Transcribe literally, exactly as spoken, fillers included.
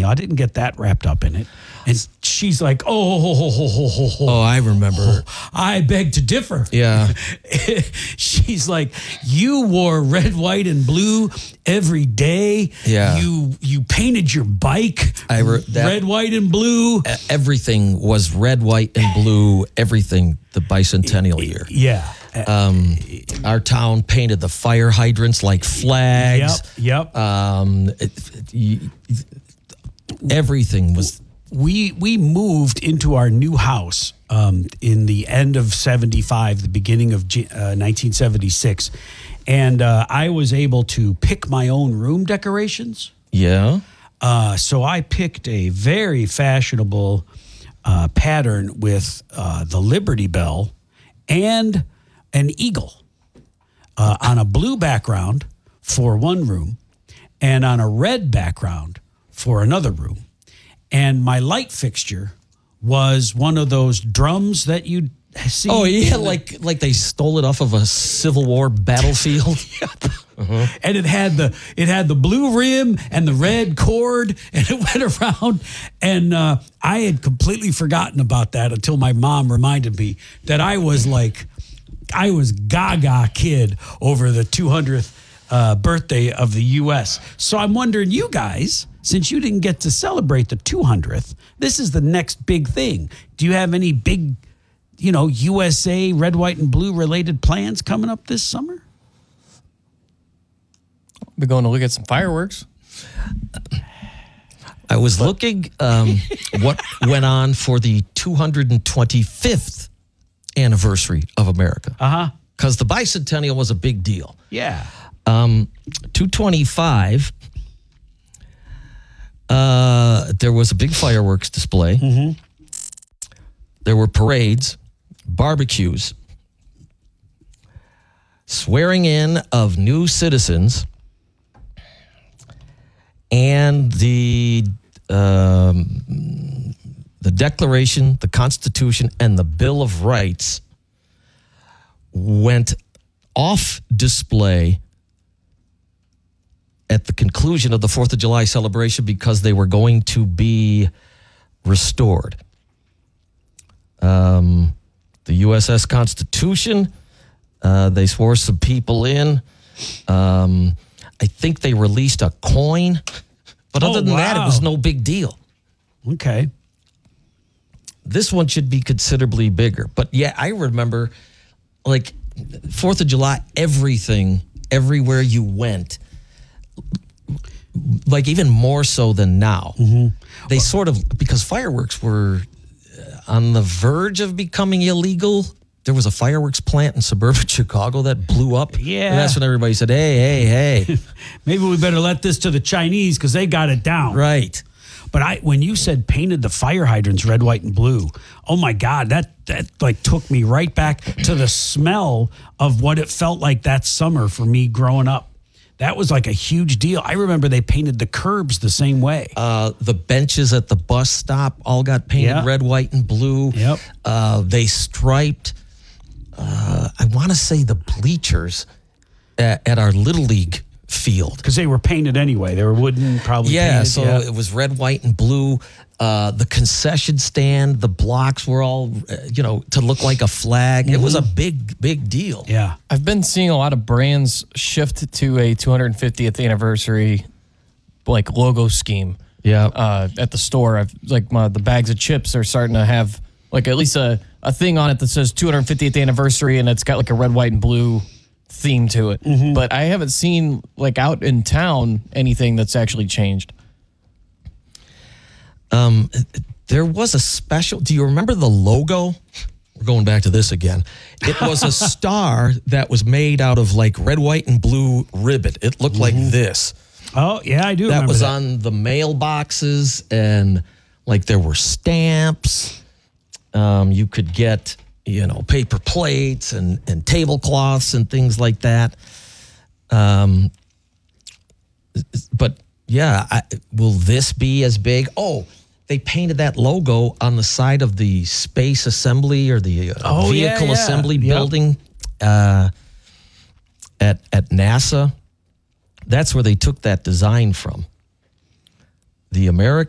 bicentennial. I didn't get that wrapped up in it. And she's like, oh, ho, ho, ho, ho, ho, ho. Oh, I remember. Oh, I beg to differ. Yeah. She's like, you wore red, white, and blue every day. Yeah. You you painted your bike I re- that, red, white, and blue. Everything was red, white, and blue. Everything the bicentennial year. Yeah. Um, our town painted the fire hydrants like flags. Yep. Yep. Um, it, it, everything was. We we moved into our new house um, in the end of seventy-five, the beginning of uh, nineteen seventy-six, and uh, I was able to pick my own room decorations. Yeah. Uh, so I picked a very fashionable uh, pattern with uh, the Liberty Bell and an eagle uh, on a blue background for one room and on a red background for another room. And my light fixture was one of those drums that you see. Oh yeah, like like they stole it off of a Civil War battlefield. uh-huh. And it had the it had the blue rim and the red cord, and it went around. And uh, I had completely forgotten about that until my mom reminded me that I was like, I was Gaga kid over the two hundredth uh, birthday of the U S. So I'm wondering, you guys, since you didn't get to celebrate the two hundredth, this is the next big thing. Do you have any big, you know, U S A red, white, and blue related plans coming up this summer? We're going to look at some fireworks. I was but. looking um, what went on for the two hundred twenty-fifth anniversary of America. Uh-huh. Because the bicentennial was a big deal. Yeah. Um, two twenty-five... Uh, there was a big fireworks display. Mm-hmm. There were parades, barbecues, swearing in of new citizens, and the um, the Declaration, the Constitution, and the Bill of Rights went off display at the conclusion of the fourth of July celebration because they were going to be restored. Um, the U S S Constitution, uh, they swore some people in. Um, I think they released a coin, but other oh, than wow. that, it was no big deal. Okay. This one should be considerably bigger. But yeah, I remember like fourth of July, everything, everywhere you went, like even more so than now. Mm-hmm. They sort of, because fireworks were on the verge of becoming illegal. There was a fireworks plant in suburban Chicago that blew up. Yeah. And that's when everybody said, hey, hey, hey. Maybe we better let this to the Chinese because they got it down. Right. But I, when you said painted the fire hydrants red, white, and blue, oh my God, that that like took me right back to the smell of what it felt like that summer for me growing up. That was like a huge deal. I remember they painted the curbs the same way. Uh, the benches at the bus stop all got painted yeah. red, white, and blue. Yep. Uh, they striped, uh, I want to say the bleachers at, at our Little League field. Because they were painted anyway. They were wooden, probably yeah, painted. so yeah, it was red, white, and blue. Uh, the concession stand, the blocks were all, uh, you know, to look like a flag. Mm-hmm. It was a big, big deal. Yeah. I've been seeing a lot of brands shift to a two hundred fiftieth anniversary, like, logo scheme. Yeah. Uh, at the store, I've like my, the bags of chips are starting to have like at least a, a thing on it that says two hundred fiftieth anniversary, and it's got like a red, white, and blue theme to it. Mm-hmm. But I haven't seen like out in town anything that's actually changed. Um, there was a special. Do you remember the logo? We're going back to this again. It was a star that was made out of like red, white, and blue ribbon. It looked mm-hmm. like this. Oh, yeah, I do that remember was that. on the mailboxes, and like there were stamps. Um, you could get, you know, paper plates and, and tablecloths and things like that. Um, but yeah, I, will this be as big? Oh, they painted that logo on the side of the space assembly or the uh, oh, vehicle yeah, yeah. assembly yep. building uh, at at NASA. That's where they took that design from. The American